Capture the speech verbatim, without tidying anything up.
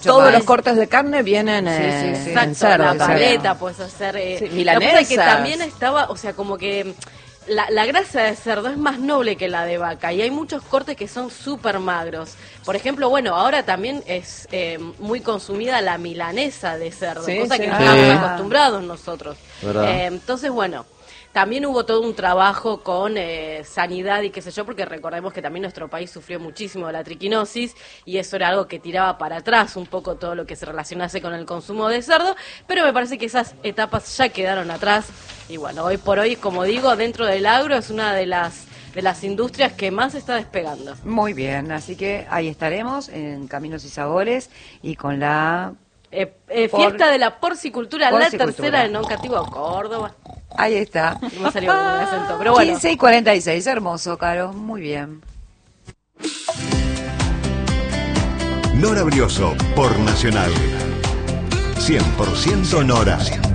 Todos más. los cortes de carne vienen Sí, eh, sí, sí. en Exacto, cerdo. la o sea, paleta puedes hacer. Eh, Sí, la cosa es que milanesas. también estaba, o sea, como que la, la grasa de cerdo es más noble que la de vaca y hay muchos cortes que son súper magros. Por ejemplo, bueno, ahora también es eh, muy consumida la milanesa de cerdo, Sí, cosa sí. que no Sí. estamos acostumbrados nosotros. ¿Verdad? Eh, entonces, bueno. También hubo todo un trabajo con eh, sanidad y qué sé yo, porque recordemos que también nuestro país sufrió muchísimo de la triquinosis y eso era algo que tiraba para atrás un poco todo lo que se relacionase con el consumo de cerdo, pero me parece que esas etapas ya quedaron atrás y bueno, hoy por hoy, como digo, dentro del agro es una de las de las industrias que más está despegando. Muy bien, así que ahí estaremos en Caminos y Sabores y con la... Eh, eh, Por- fiesta de la porcicultura, la porcicultura. tercera en Oncativo, Córdoba. Ahí está. No me salió con un acento, pero bueno. quince y cuarenta y seis, hermoso, Caro, muy bien. Nora Brioso por Nacional. cien por ciento Nora.